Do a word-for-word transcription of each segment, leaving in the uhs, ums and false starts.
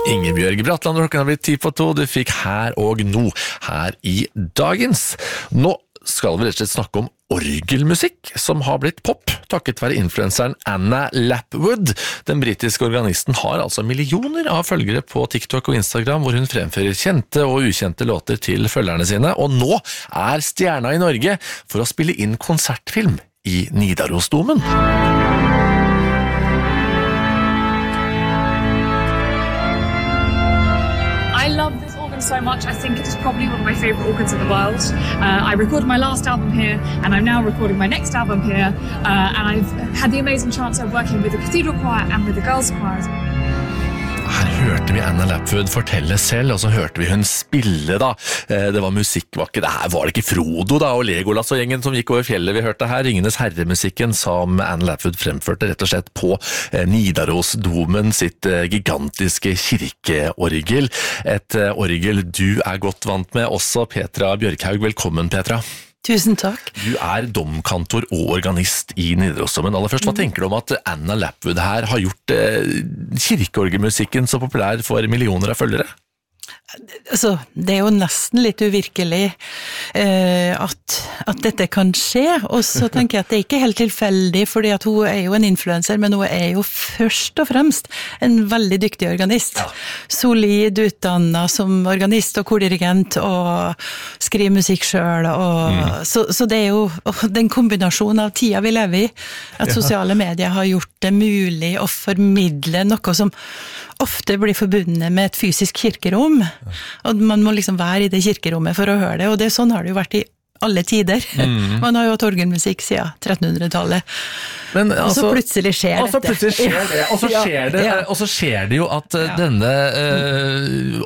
Ingebjørg Bratland, klokken har blitt ti på to. Du fikk Her og Nå her i Dagens. Nå skal vi rett og slett snakke om orgelmusikk, som har blitt pop, takket være influenseren Anna Lapwood. Den britiske organisten har altså millioner av følgere på TikTok og Instagram, hvor hun fremfører kjente og ukjente låter til følgerne sine, og nå er stjerna i Norge for å spille inn konsertfilm i Nidarosdomen. I love this organ so much. I think it is probably one of my favorite organs in the world. Uh, I recorded my last album here, and I'm now recording my next album here. Uh, and I've had the amazing chance of working with the Cathedral Choir and with the Girls Choir. Her hørte vi Anna Lapwood fortelle selv, og så hørte vi hun spille da. Det var musikk, var ikke det her, var det ikke Frodo da, og Legolas og gjengen som gikk over fjellet vi hørte her, Ringenes herremusikken som Anna Lapwood fremførte rett og slett på Nidarosdomen, sitt gigantiske kirkeorgel. Et orgel du er godt vant med, også Petra Bjørkhaug. Velkommen, Petra. Tusen takk. Du er domkantor og organist i Nidarosdomen. Aller først, hva tenker du om at Anna Lapwood her har gjort eh, kirkeorgelmusikken så populær for millioner av følgere? Altså, det er jo nesten litt uvirkelig eh, at, at dette kan skje, og så tenker jeg at det er ikke helt tilfeldig, fordi at hun er jo en influencer, men hun er jo først og fremst en veldig dyktig organist. Ja. Solid utdannet som organist og kordirigent, og skriver musikk selv, og, mm. så, så det er jo den kombinasjonen av tida vi lever i, at ja. Sosiale medier har gjort det mulig å formidle noe som ofte blir forbundet med et fysisk kirkerom, og man må liksom være i det kirkerommet for å høre det, og det, sånn har det jo vært i alle tider. Mm. Man har jo hatt orgelmusikk siden trettenhundretallet. Men, altså, og så plutselig skjer og så dette. Plutselig skjer det, og så skjer det, ja, ja. Og så skjer det jo at ja. denne uh,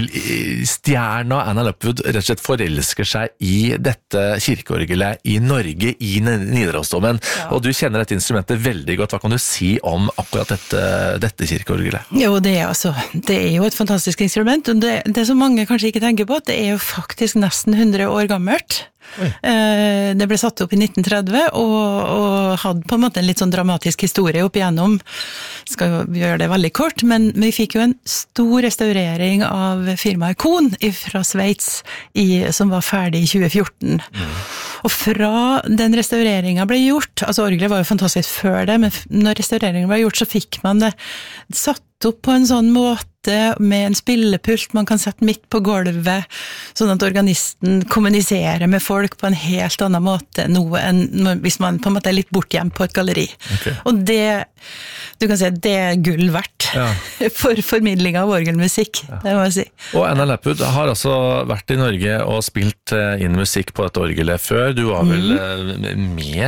orgelstjerna Anna Lapwood rett og slett forelsker seg i dette kirkeorgelet i Norge, i Nidarosdomen. Ja. Og du kjenner dette instrumentet veldig godt. Hva kan du si om akkurat dette, dette kirkeorgelet? Jo, det er, altså, det er jo et fantastisk instrument, og det, det som mange kanskje ikke tenker på, det er jo faktisk nesten hundre år gammelt. Oi. Det ble satt opp i nitten tretti og, og hadde på en måte en litt sånn dramatisk historie opp igjennom. Skal jo gjøre det veldig kort, men vi fikk jo en stor restaurering av firmaet Kohn fra Sveits i, som var ferdig i tjue fjorten. Mm. Og fra den restaureringen ble gjort, altså orgelet var jo fantastisk før det, men når restaureringen ble gjort så fikk man det satt opp på en sånn måte med en spillepult man kan sette midt på gulvet, sånn at organisten kommuniserer med folk på en helt annen måte noe enn hvis man på en måte er litt bortgjemt på et galleri. Okay. Og det, du kan si, det er gull verdt ja. For formidling av orgelmusikk, ja. Det må jeg si. Og Anna Lapwood har altså vært i Norge og spilt inn musikk på et orgelet før. Du var vel mm.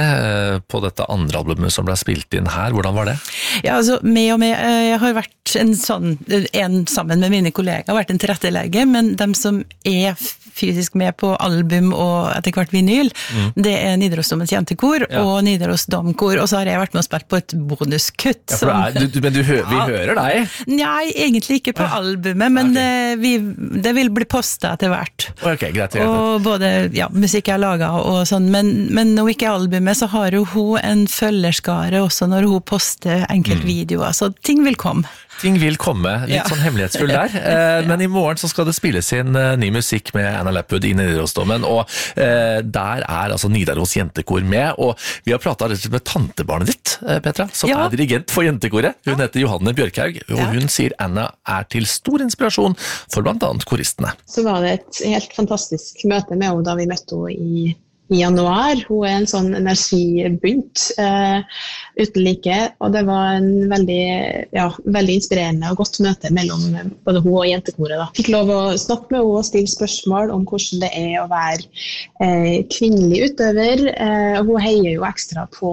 med på dette andre albumet som ble spilt inn her. Hvordan var det? Ja, altså, med og med. Jeg har vært en sånn, en sammen med mine kollegaer, har vært en tilrettelegger, men dem som er fysisk med på album og etter hvert vinyl, mm. det er Nidarosdomens jentekor ja. Og Nidaros domkor, og så har jeg vært med og spilt på et bonuskutt. Ja, for det er, du, men du, vi ja. Hører deg? Nei, egentlig ikke på ja. Albumet, men okay. det, vi, det vil bli postet etter hvert. Ok, greit, greit. Og både, ja, musikk jeg har laget og sånn, men, men når ikke albumet, så har jo hun en følgerskare også når hun poster enkeltvideoer, mm. så ting vil komme. Ting vil komme, litt ja. Sånn hemmelighetsfull der, eh, men i morgen så skal det spilles inn eh, ny musikk med Anna Lapwood i Nidarosdomen, og eh, der er altså Nidaros jentekor med, og vi har pratet rett og slett med tantebarnet ditt, eh, Petra, som ja. Er dirigent for jentekoret. Hun ja. Heter Johanne Bjørkhaug, og ja. Hun sier Anna er til stor inspirasjon for blant annet koristene. Så var det et helt fantastisk møte med henne da vi møtte henne i i januar. Hun er en sånn energibunt uh, uten like, og det var en veldig, ja, veldig inspirerende og godt møte mellom både hun og jentekoret. Da. Fikk lov å snakke med henne og stille spørsmål om hvordan det er å være uh, kvinnelig utøver. Uh, hun heier jo ekstra på,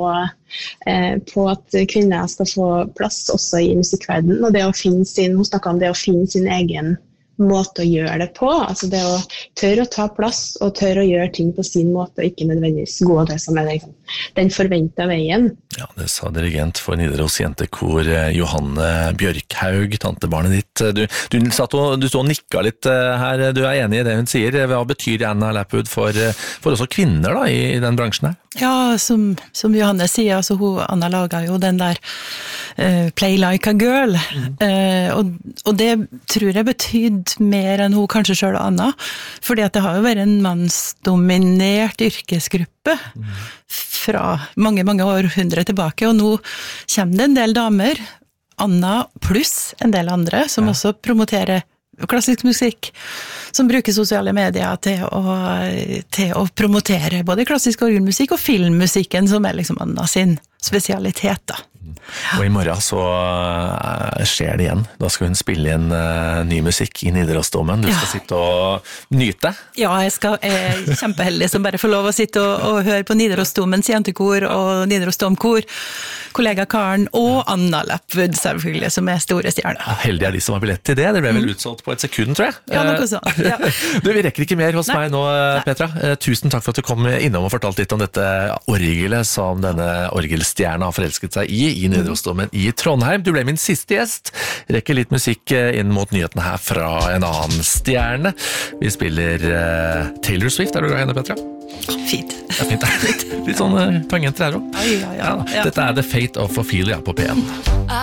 uh, på at kvinner skal få plass også i musikkverdenen, og det å finne sin, hun snakket om det å finne sin egen måte å gjøre det på, altså det å tørre å ta plass og tørre å gjøre ting på sin måte og ikke nødvendigvis gå det som er liksom, den forventet veien. Ja, det sa dirigent for Nidaros jentekor Johanne Bjørkhaug, tantebarnet ditt. Du, du, satt og, du stod og nikket litt her, du er enig i det hun sier. Hva betyr Anna Lapwood for, for også kvinner da, i, i den bransjen her? Ja, som, som Johannes sier, altså hun, Anna laget jo den der uh, Play Like a Girl, mm. uh, og, og det tror jeg betydde mer enn hun kanskje selv og Anna, fordi at det har jo vært en mannsdominert yrkesgruppe mm. fra mange, mange århundre tilbake, og nå kommer det en del damer, Anna pluss en del andre, som ja. Også promoterer klassisk musikk, som bruker sosiale medier til å, til å promotere både klassisk orgelmusikk og filmmusikken, som er liksom Anna sin spesialitet da. Og i morgen så skjer det igjen. Da skal hun spille inn uh, ny musikk i Nidarosdomen. Du skal ja. Sitte og nyte. Ja, jeg, skal, jeg er kjempeheldig som bare får lov å sitte og, og høre på Nidarosdomens jentekor og Nidarosdomkor, kollega Karen og Anna Lapwood selvfølgelig, som er store stjerner. Ja, heldig er de som har billett til det. Det ble vel mm. utsolgt på et sekund, tror jeg. Ja, noe sånt. Ja. Du, vi rekker ikke mer hos Nei. Meg nå, Petra. Nei. Tusen takk for at du kom innom og fortalte litt om dette orgelet som denne orgelstjerna har forelsket seg i i Nidarosdomen i Trondheim. Du ble min siste gjest. Rekker litt musikk inn mot nyheten her fra en annen stjerne. Vi spiller uh, Taylor Swift. Er du glad i henne, Petra? Fint. Ja, fint. Litt sånn uh, tangenter her også. Ja, ja, ja. Ja, dette er The Fate of Ophelia på P en.